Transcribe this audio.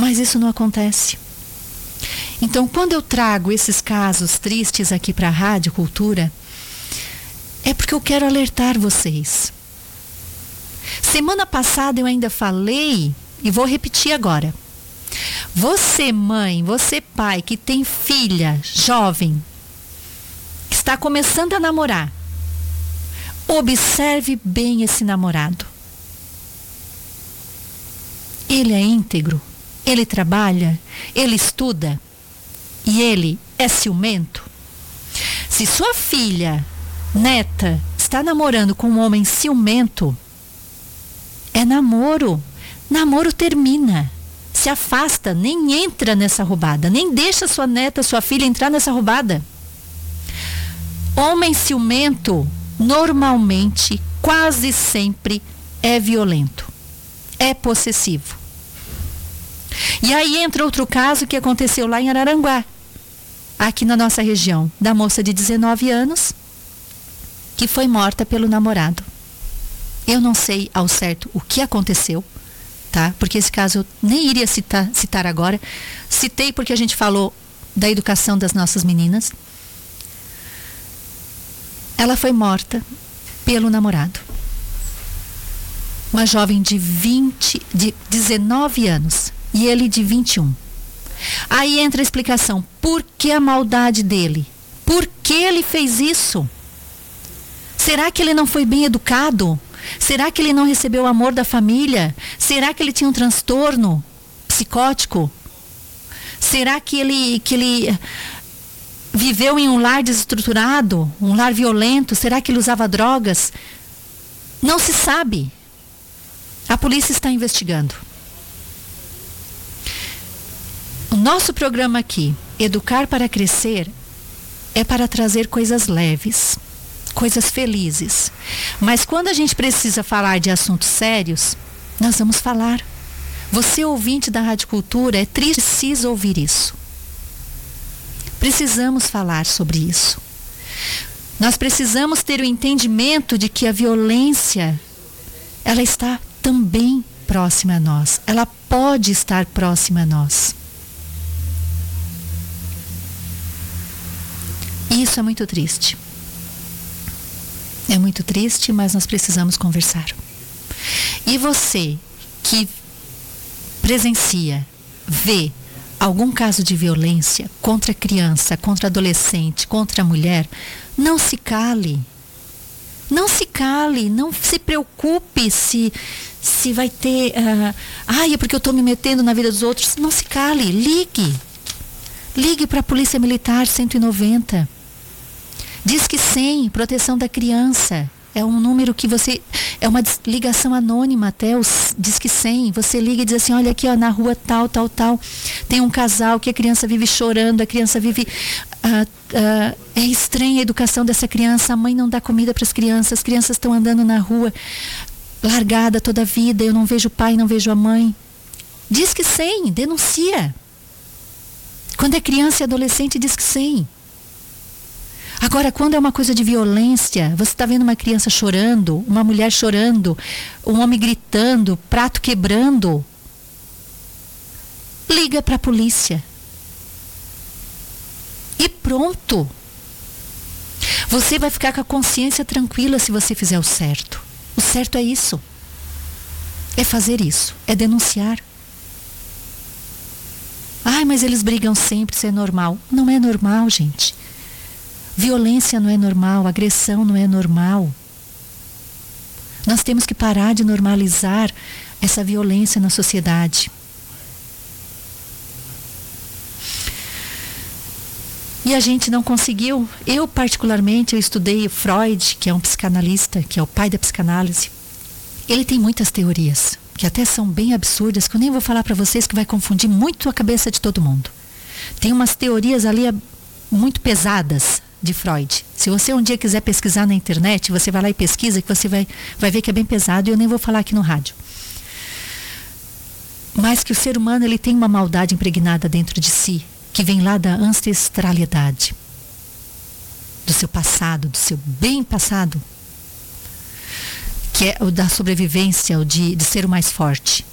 Mas isso não acontece. Então, quando eu trago esses casos tristes aqui para a Rádio Cultura, é porque eu quero alertar vocês. Semana passada eu ainda falei, e vou repetir agora. Você, mãe, você, pai, que tem filha jovem, que está começando a namorar, observe bem esse namorado. Ele é íntegro, ele trabalha, ele estuda e ele é ciumento. Se sua filha, neta, está namorando com um homem ciumento, é namoro. Namoro termina. Se afasta, nem entra nessa roubada, nem deixa sua neta, sua filha entrar nessa roubada. Homem ciumento, normalmente, quase sempre, é violento, é possessivo. E aí entra outro caso que aconteceu lá em Araranguá, aqui na nossa região, da moça de 19 anos, que foi morta pelo namorado. Eu não sei ao certo o que aconteceu, tá? Porque esse caso eu nem iria citar agora. Citei porque a gente falou da educação das nossas meninas. Ela foi morta pelo namorado. Uma jovem de 19 anos e ele de 21. Aí entra a explicação. Por que a maldade dele? Por que ele fez isso? Será que ele não foi bem educado? Será que ele não recebeu o amor da família? Será que ele tinha um transtorno psicótico? Será que ele viveu em um lar desestruturado, um lar violento? Será que ele usava drogas? Não se sabe. A polícia está investigando. O nosso programa aqui, Educar para Crescer, é para trazer coisas leves, coisas felizes. Mas quando a gente precisa falar de assuntos sérios, nós vamos falar. Você, ouvinte da Rádio Cultura, é triste, precisa ouvir isso. Precisamos falar sobre isso. Nós precisamos ter o entendimento de que a violência, ela está também próxima a nós. Ela pode estar próxima a nós. E isso é muito triste. É muito triste, mas nós precisamos conversar. E você que presencia, vê algum caso de violência contra a criança, contra adolescente, contra a mulher, não se cale. Não se cale, não se preocupe se vai ter... é porque eu estou me metendo na vida dos outros. Não se cale, ligue. Ligue para a Polícia Militar 190. Disque 100, proteção da criança. É um número que você... É uma ligação anônima até os Disque 100. Você liga e diz assim, olha aqui, ó, na rua tal. Tem um casal que a criança vive chorando, a criança vive... é estranha a educação dessa criança, a mãe não dá comida para as crianças estão andando na rua, largada toda a vida, eu não vejo o pai, não vejo a mãe. Disque 100, denuncia. Quando é criança e adolescente, Disque 100. Agora, quando é uma coisa de violência, você está vendo uma criança chorando, uma mulher chorando, um homem gritando, prato quebrando, liga para a polícia. E pronto. Você vai ficar com a consciência tranquila se você fizer o certo. O certo é isso. É fazer isso. É denunciar. Mas eles brigam sempre, isso é normal. Não é normal, gente. Violência não é normal, agressão não é normal. Nós temos que parar de normalizar essa violência na sociedade. E a gente não conseguiu. Eu, particularmente, eu estudei Freud, que é um psicanalista, que é o pai da psicanálise. Ele tem muitas teorias, que até são bem absurdas, que eu nem vou falar para vocês, que vai confundir muito a cabeça de todo mundo. Tem umas teorias ali muito pesadas de Freud. Se você um dia quiser pesquisar na internet, você vai lá e pesquisa, que você vai ver que é bem pesado, e eu nem vou falar aqui no rádio. Mas que o ser humano, ele tem uma maldade impregnada dentro de si, que vem lá da ancestralidade, do seu passado, do seu bem passado, que é o da sobrevivência, o de ser o mais forte.